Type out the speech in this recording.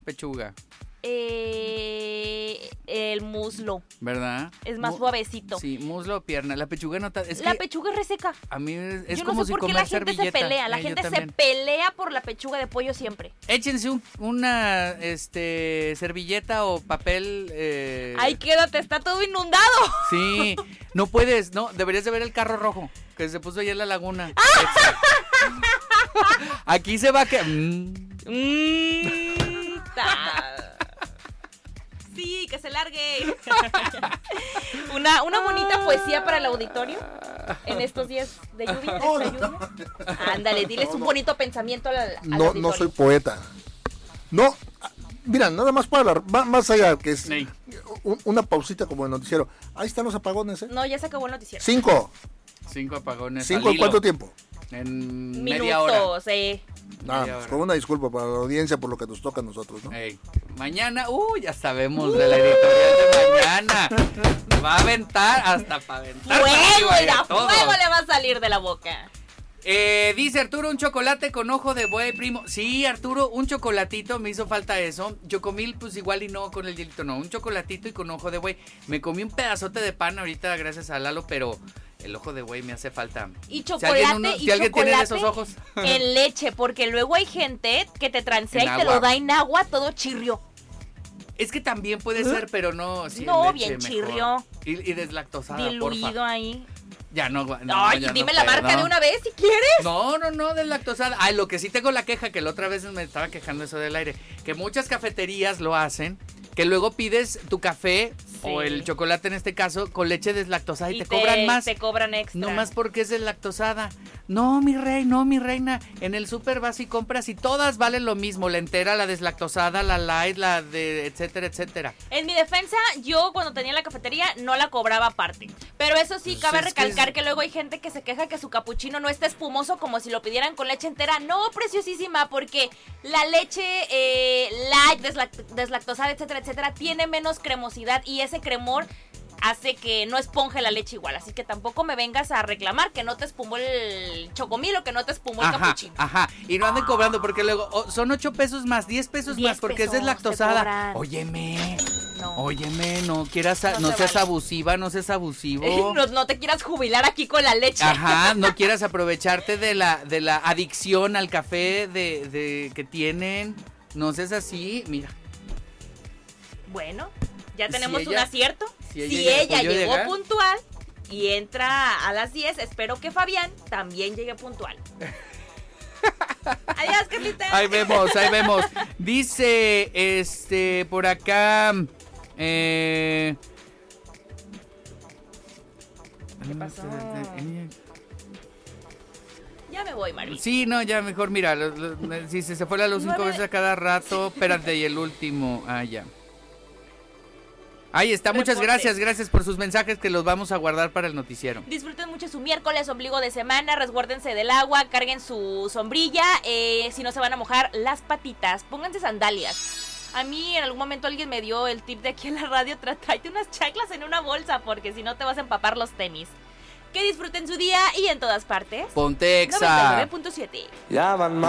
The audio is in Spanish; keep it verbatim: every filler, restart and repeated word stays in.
pechuga? Eh, el muslo. ¿Verdad? Es más Mu- suavecito. Sí, muslo o pierna. La pechuga no ta- es la que pechuga es reseca. a mí es, es Yo como no sé si por qué comer la gente servilleta. se pelea. La Eh, yo gente se también. pelea por la pechuga de pollo siempre. Échense un- una este servilleta o papel. Eh... Ay, quédate, está todo inundado. Sí, no puedes, no, deberías de ver el carro rojo que se puso allá en la laguna. Aquí se va a que. Mm. Mm, ta. Sí, que se largue. Una, una bonita poesía para el auditorio en estos días de lluvia. No, de no, lluvia. no. Ándale, diles No, un no. bonito pensamiento al, al No, auditorio. no soy poeta. No, mira, nada más para la, más, más allá que es Sí. un- una pausita como el noticiero. Ahí están los apagones, ¿eh? No, ya se acabó el noticiero. Cinco. Cinco apagones. ¿Cinco al en hilo. cuánto tiempo? En media hora. Minutos, eh. Nada Media más, hora. con una disculpa para la audiencia por lo que nos toca a nosotros, ¿no? Ey, mañana, uh, ya sabemos de la editorial de mañana. Va a aventar hasta para aventar. para Fuego, arriba y mira, a todo. fuego le va a salir de la boca. Eh, dice Arturo, un chocolate con ojo de buey, primo. Sí, Arturo, un chocolatito, me hizo falta eso. Chocomil, pues igual y no con el hielito, no. Un chocolatito y con ojo de buey. Me comí un pedazote de pan ahorita gracias a Lalo, pero el ojo de buey me hace falta. Y Si chocolate alguien, uno- y si alguien tiene de chocolate esos ojos. en leche, porque luego hay gente que te transea En y te agua. lo da en agua todo chirrio. Es que también puede ser, pero no. Sí, en No, leche bien mejor. chirrio. Y, y deslactosada, Diluido porfa. ahí. Ya no. no Ay, ya dime no la puedo. marca de una vez si quieres. No, no, no, deslactosada. Ay, lo que sí tengo la queja, que la otra vez me estaba quejando eso del aire, que muchas cafeterías lo hacen, que luego pides tu café Sí. o el chocolate en este caso con leche deslactosada y, Y te, cobran más. Te cobran extra. No más porque es deslactosada. No, mi rey, no, mi reina. En el súper vas y compras y todas valen lo mismo. La entera, la deslactosada, la light, la de etcétera, etcétera. En mi defensa, yo cuando tenía la cafetería no la cobraba aparte. Pero eso sí, Pues cabe es que recalcar es- que luego hay gente que se queja que su capuchino no está espumoso como si lo pidieran con leche entera. No, preciosísima, porque la leche eh, light, deslact- deslactosada, etcétera, etcétera, tiene menos cremosidad y ese cremor hace que no esponje la leche igual. Así que tampoco me vengas a reclamar que no te espumó el chocomil o que no te espumó el Ajá, capuchino. ajá. Y no anden cobrando porque luego oh, son ocho pesos más, diez pesos diez más porque pesos es te deslactosada. cobran. Óyeme. No. Óyeme, no quieras, a- No no, se seas vale. abusiva, no seas abusivo. No, no te quieras jubilar aquí con la leche. Ajá, no quieras aprovecharte de la, de la adicción al café de, de que tienen. No seas así, mira. Bueno, ya Si tenemos ella- un acierto. si Si ella ella, ya pudo llegó llegar. puntual y entra a las diez, espero que Fabián también llegue puntual. Adiós, Carlita. Ahí vemos, ahí vemos. Dice, este, por acá. Eh, ¿Qué pasó? Ya me voy, Mari. Sí, no, ya mejor, mira, lo- lo- si se, se fue la luz cinco Nueve- veces a cada rato, espérate, y el último, ah, ya. Ahí está, muchas Reporte. gracias, gracias por sus mensajes que los vamos a guardar para el noticiero. Disfruten mucho su miércoles, ombligo de semana, resguárdense del agua, carguen su sombrilla, eh, si no se van a mojar las patitas, pónganse sandalias. A mí en algún momento alguien me dio el tip de aquí en la radio, tráete unas chanclas en una bolsa porque si no te vas a empapar los tenis. Que disfruten su día y en todas partes. Ponte Exa. noventa y nueve punto siete. Ya van más.